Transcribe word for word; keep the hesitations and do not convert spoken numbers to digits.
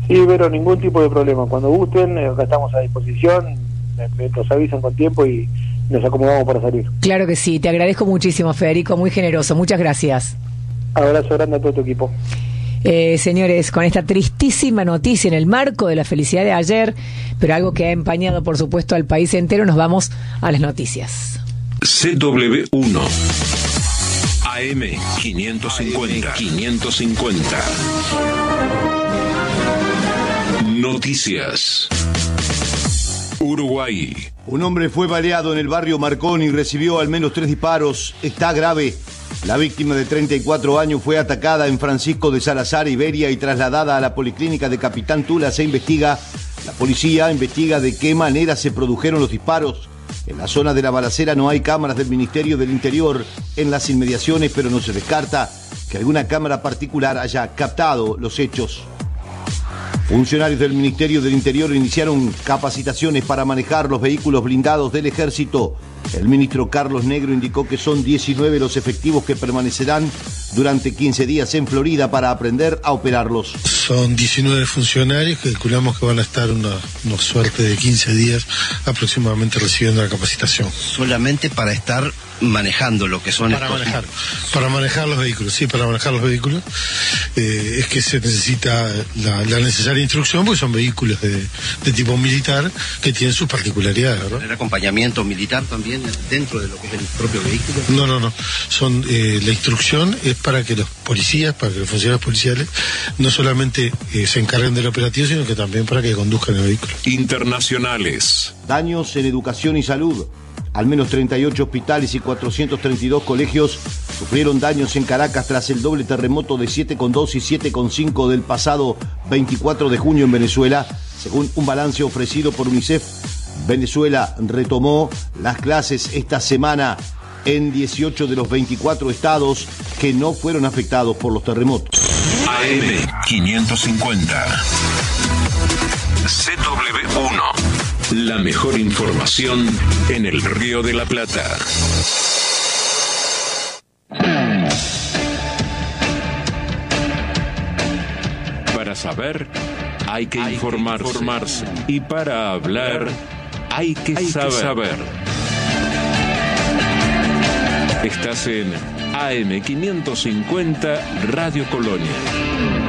Sí, pero ningún tipo de problema. Cuando gusten, eh, acá estamos a disposición, eh, nos avisan con tiempo y nos acomodamos para salir. Claro que sí, te agradezco muchísimo, Federico, muy generoso, muchas gracias. Abrazo grande a todo tu equipo. Eh, señores, con esta tristísima noticia en el marco de la felicidad de ayer, pero algo que ha empañado por supuesto al país entero, nos vamos a las noticias. C W uno A M quinientos cincuenta quinientos cincuenta Noticias. Uruguay. Un hombre fue baleado en el barrio Marcón y recibió al menos tres disparos. Está grave. La víctima de treinta y cuatro años fue atacada en Francisco de Salazar, Iberia, y trasladada a la policlínica de Capitán Tula. Se investiga, la policía investiga de qué manera se produjeron los disparos. En la zona de la balacera no hay cámaras del Ministerio del Interior en las inmediaciones, pero no se descarta que alguna cámara particular haya captado los hechos. Funcionarios del Ministerio del Interior iniciaron capacitaciones para manejar los vehículos blindados del Ejército. El ministro Carlos Negro indicó que son diecinueve los efectivos que permanecerán durante quince días en Florida para aprender a operarlos. Son diecinueve funcionarios que calculamos que van a estar una, una suerte de quince días aproximadamente recibiendo la capacitación. Solamente para estar manejando lo que son para estos... manejar para manejar los vehículos, sí, para manejar los vehículos eh, es que se necesita la, la necesaria instrucción, porque son vehículos de, de tipo militar que tienen sus particularidades, ¿verdad? ¿El acompañamiento militar también dentro de lo que es el propio vehículo? No, no, no. Son eh, la instrucción es para que los policías, para que los funcionarios policiales no solamente eh, se encarguen del operativo, sino que también para que conduzcan el vehículo. Internacionales. Daños en educación y salud. Al menos treinta y ocho hospitales y cuatrocientos treinta y dos colegios sufrieron daños en Caracas tras el doble terremoto de siete coma dos y siete coma cinco del pasado veinticuatro de junio en Venezuela. Según un balance ofrecido por UNICEF, Venezuela retomó las clases esta semana en dieciocho de los veinticuatro estados que no fueron afectados por los terremotos. A M quinientos cincuenta C W uno. La mejor información en el Río de la Plata. Para saber, hay que hay informarse. Que informarse. Y para hablar, hay que, hay saber. que saber. Estás en A M quinientos cincuenta Radio Colonia.